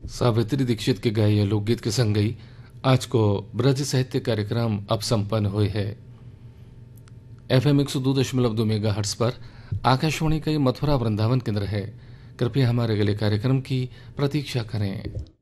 सावित्री दीक्षित के गाए यह लोकगीत के संग गई आज को ब्रज साहित्य कार्यक्रम अब संपन्न हुए है। FM 102.2 मेगाहर्ट्ज पर आकाशवाणी का ये मथुरा वृंदावन केंद्र है। कृपया हमारे अगले कार्यक्रम की प्रतीक्षा करें।